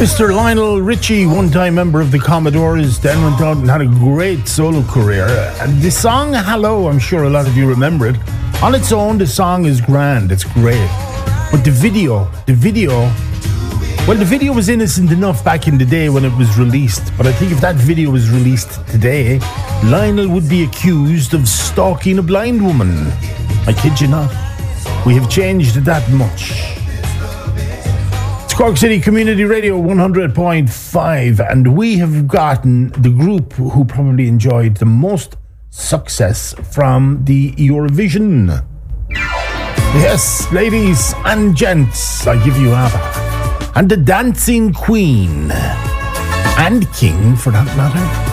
Mr. Lionel Richie, one-time member of the Commodores, then went out and had a great solo career. And the song Hello, I'm sure a lot of you remember it. On its own, the song is grand, it's great. But the video was innocent enough back in the day when it was released. But I think if that video was released today, Lionel would be accused of stalking a blind woman. I kid you not. We have changed that much. Cork City Community Radio 100.5, and we have gotten the group who probably enjoyed the most success from the Eurovision. Yes, ladies and gents, I give you ABBA and the Dancing Queen and King for that matter.